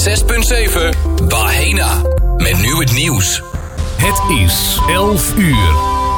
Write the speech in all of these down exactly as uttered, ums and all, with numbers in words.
zes punt zeven Bahena. Met nu het nieuws. Het is elf uur.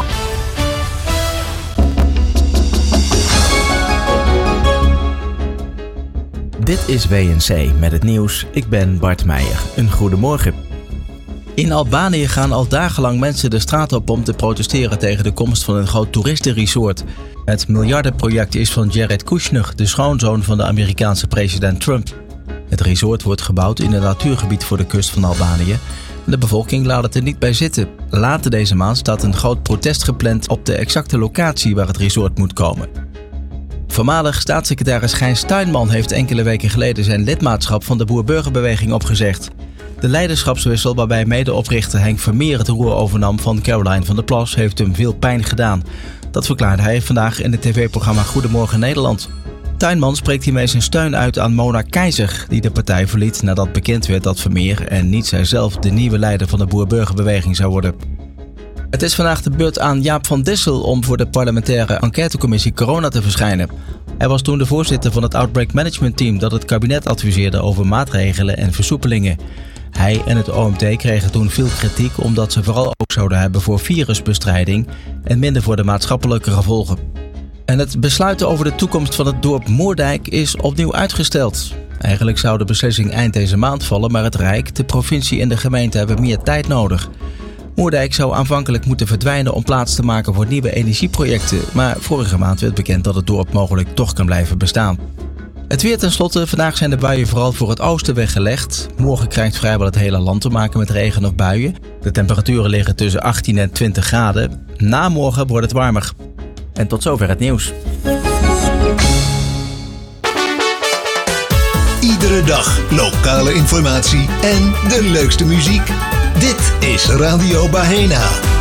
Dit is W N C met het nieuws. Ik ben Bart Meijer. Een goedemorgen. In Albanië gaan al dagenlang mensen de straat op om te protesteren tegen de komst van een groot toeristenresort. Het miljardenproject is van Jared Kushner, de schoonzoon van de Amerikaanse president Trump. Het resort wordt gebouwd in een natuurgebied voor de kust van Albanië. De bevolking laat het er niet bij zitten. Later deze maand staat een groot protest gepland op de exacte locatie waar het resort moet komen. Voormalig staatssecretaris Gijs Tuinman heeft enkele weken geleden zijn lidmaatschap van de Boer-Burgerbeweging opgezegd. De leiderschapswissel waarbij medeoprichter Henk Vermeer het roer overnam van Caroline van der Plas heeft hem veel pijn gedaan. Dat verklaarde hij vandaag in het tv-programma Goedemorgen Nederland. Tuinman spreekt hiermee zijn steun uit aan Mona Keizer, die de partij verliet nadat bekend werd dat Vermeer en niet zijzelf de nieuwe leider van de Boer-Burgerbeweging zou worden. Het is vandaag de beurt aan Jaap van Dissel om voor de parlementaire enquêtecommissie Corona te verschijnen. Hij was toen de voorzitter van het Outbreak Management Team dat het kabinet adviseerde over maatregelen en versoepelingen. Hij en het O M T kregen toen veel kritiek omdat ze vooral ook zouden hebben voor virusbestrijding en minder voor de maatschappelijke gevolgen. En het besluiten over de toekomst van het dorp Moerdijk is opnieuw uitgesteld. Eigenlijk zou de beslissing eind deze maand vallen, maar het Rijk, de provincie en de gemeente hebben meer tijd nodig. Moerdijk zou aanvankelijk moeten verdwijnen om plaats te maken voor nieuwe energieprojecten, maar vorige maand werd bekend dat het dorp mogelijk toch kan blijven bestaan. Het weer tenslotte. Vandaag zijn de buien vooral voor het oosten weggelegd. Morgen krijgt vrijwel het hele land te maken met regen of buien. De temperaturen liggen tussen achttien en twintig graden. Na morgen wordt het warmer. En tot zover het nieuws. Iedere dag lokale informatie en de leukste muziek. Dit is Radio Bahena.